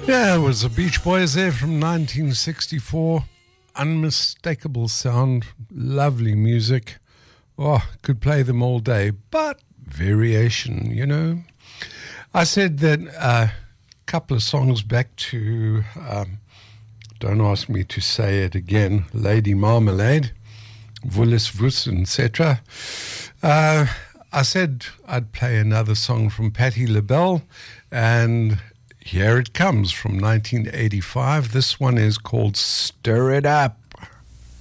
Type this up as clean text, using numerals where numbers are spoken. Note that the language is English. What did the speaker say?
Yeah, it was the Beach Boys there from 1964. Unmistakable sound, lovely music. Oh, could play them all day, but variation, you know. I said that a couple of songs back to, don't ask me to say it again, Lady Marmalade, Vullis Vus, etc. I said I'd play another song from Patti LaBelle, and here it comes from 1985. This one is called Stir It Up.